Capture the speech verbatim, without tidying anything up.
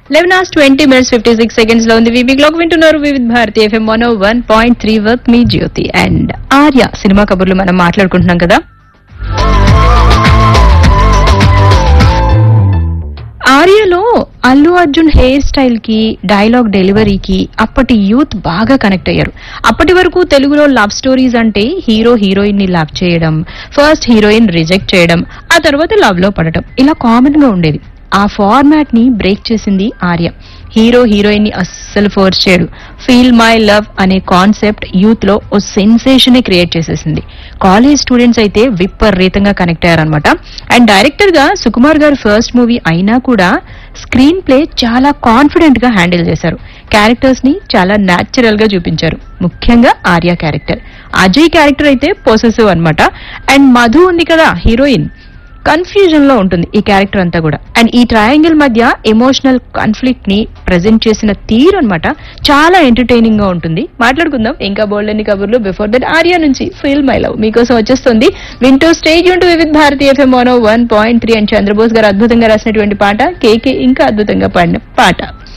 Eleven hours twenty minutes fifty six seconds లో ఉంది. VB clock వింటున్నారు వివిధ Bharati FM one one point three work me Jyothi and Arya cinema కబుర్లు మనం మాట్లాడుకుంటున్నాం కదా. ఆర్యలో అల్లు అర్జున్ హెయిర్ స్టైల్ కి డైలాగ్ డెలివరీకి అప్పటి యూత్ బాగా కనెక్ట్ అయ్యారు. అప్పటి వరకు తెలుగులో లవ్ స్టోరీస్ అంటే హీరో హీరోయిన్ ని లవ్ చేయడం, ఫస్ట్ హీరోయిన్ రిజెక్ట్ చేయడం, ఆ తర్వాత లవ్ లో పడటం ఇలా కామన్ గా ఉండేది. ఆ ఫార్మాట్ ని బ్రేక్ చేసింది ఆర్య. హీరో హీరోయిన్ ని అస్సలు ఫోర్స్ చేయడు. ఫీల్ మై లవ్ అనే కాన్సెప్ట్ యూత్ లో ఓ సెన్సేషన్ క్రియేట్ చేసేసింది. కాలేజ్ స్టూడెంట్స్ అయితే విపరీతంగా కనెక్ట్ అయ్యారనమాట. అండ్ డైరెక్టర్ గా సుకుమార్ గారు ఫస్ట్ మూవీ అయినా కూడా స్క్రీన్ ప్లే చాలా కాన్ఫిడెంట్ గా హ్యాండిల్ చేశారు. క్యారెక్టర్స్ ని చాలా న్యాచురల్ గా చూపించారు. ముఖ్యంగా ఆర్య క్యారెక్టర్. అజయ్ క్యారెక్టర్ అయితే పొసెసివ్ అన్నమాట. అండ్ మధు ఉంది కదా హీరోయిన్, కన్ఫ్యూజన్ లో ఉంటుంది ఈ క్యారెక్టర్ అంతా కూడా. అండ్ ఈ ట్రయాంగిల్ మధ్య ఎమోషనల్ కాన్ఫ్లిక్ట్ ని ప్రెజెంట్ చేసిన తీరు అన్నమాట చాలా ఎంటర్టైనింగ్ గా ఉంటుంది. మాట్లాడుకుందాం ఇంకా బోల్డ్ అన్ని కబుర్లు. బిఫోర్ దట్ ఆర్య నుంచి ఫీల్ మై లవ్ మీకోసం వచ్చేస్తుంది. వింటూ స్టేజ్ యూన్ టు వివిధ Bharati FM one one point three and Chandrabose గారు అద్భుతంగా రాసినటువంటి పాట, కేకే ఇంకా అద్భుతంగా పాడిన పాట.